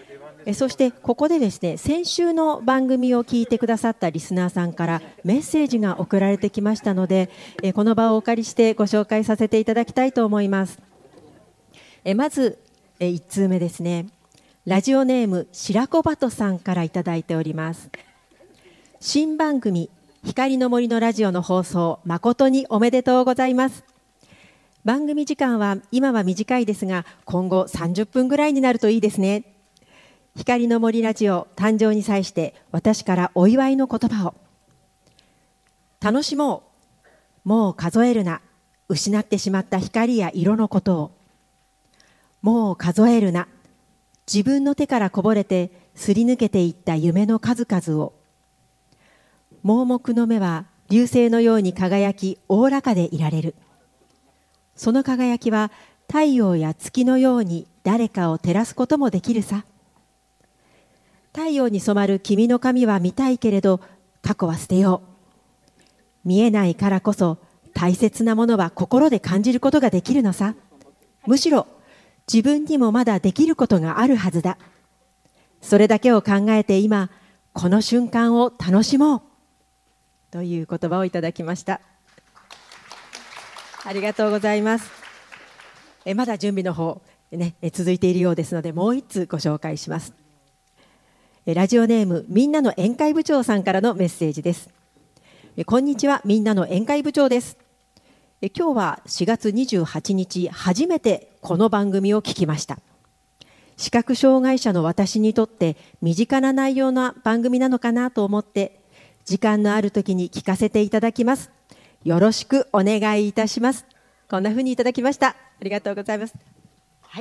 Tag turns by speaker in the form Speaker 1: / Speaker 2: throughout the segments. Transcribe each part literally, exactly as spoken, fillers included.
Speaker 1: そしてここでですね、先週の番組を聞いてくださったリスナーさんからメッセージが送られてきましたので、この場をお借りしてご紹介させていただきたいと思います。まずいち通目ですね。ラジオネーム白子バトさんからいただいております。新番組光の森のラジオの放送、誠におめでとうございます。番組時間は今は短いですが、今後さんじゅっぷんぐらいになるといいですね。光の森ラジオ誕生に際して私からお祝いの言葉を。楽しもう。もう数えるな。失ってしまった光や色のことを。もう数えるな。自分の手からこぼれてすり抜けていった夢の数々を。盲目の目は流星のように輝き、おおらかでいられる。その輝きは太陽や月のように誰かを照らすこともできるさ。太陽に染まる君の髪は見たいけれど、過去は捨てよう。見えないからこそ大切なものは心で感じることができるのさ。むしろ自分にもまだできることがあるはずだ。それだけを考えて今この瞬間を楽しもうという言葉をいただきました。ありがとうございます。えまだ準備の方、ね、え続いているようですので、もう一通ご紹介します。ラジオネームみんなの宴会部長さんからのメッセージです。こんにちは、みんなの宴会部長です。今日はしがつにじゅうはちにち、初めてこの番組を聞きました。視覚障害者の私にとって身近な内容の番組なのかなと思って、時間のある時に聞かせていただきます。よろしくお願いいたします。こんなふうにいただきました。ありがとうございます。はい、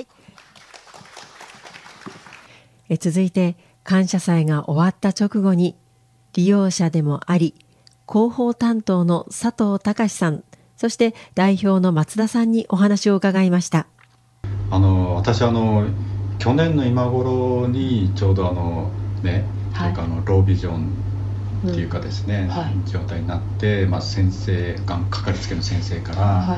Speaker 1: え続いて感謝祭が終わった直後に、利用者でもあり広報担当の佐藤隆さん、そして代表の松田さんにお話を伺いました。
Speaker 2: あの私あの去年の今頃にちょうどあのね、はい、というかあのロービジョンっていうかですね、うんはい、状態になって、まあ、先生がんかかりつけの先生から、はい、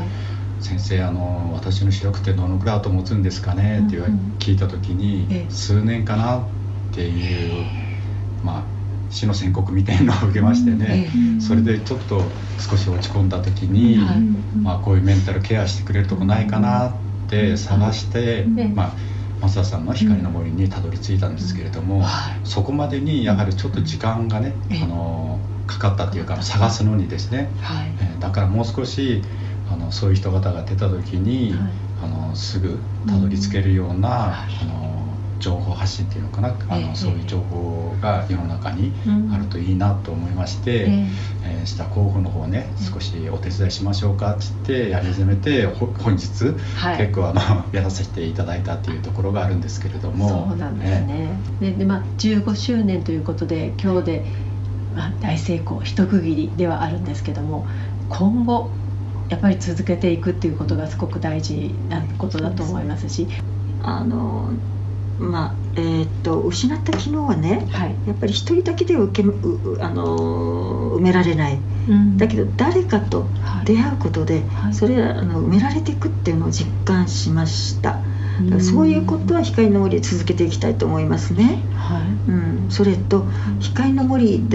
Speaker 2: 先生あの私の視力ってどのぐらい後持つんですかねって聞いた時に、うんうん、数年かなっていう、まあ、死の宣告みたいなのを受けましてね、うん、それでちょっと少し落ち込んだ時に、うんまあ、こういうメンタルケアしてくれるとこないかなって探して、うんまあ松田さんの光の森にたどり着いたんですけれども、うんはい、そこまでにやはりちょっと時間がね、うん、あのかかったというか探すのにですね、はいえー、だからもう少しあのそういう人方が出た時に、はい、あのすぐたどり着けるような、うん、あの情報発信っていうのかな、あのそういう情報が世の中にあるといいなと思いまして、うんえー、した広報の方ね少しお手伝いしましょうかって言ってやり始めて、本日、はい、結構あのやらせていただいたっていうところがあるんですけれども、
Speaker 3: そうなんですね、えー、でで、まあ、じゅうごしゅうねんということで今日で、まあ、大成功一区切りではあるんですけども、今後やっぱり続けていくっていうことがすごく大事なことだと思いますし、
Speaker 4: あのまあえー、っと失った機能はね、はい、やっぱり一人だけで受けうあの埋められない、うん、だけど誰かと出会うことで、はい、それあの埋められていくっていうのを実感しました。だからそういうことは光の森で続けていきたいと思いますね、はいうん、それと光の森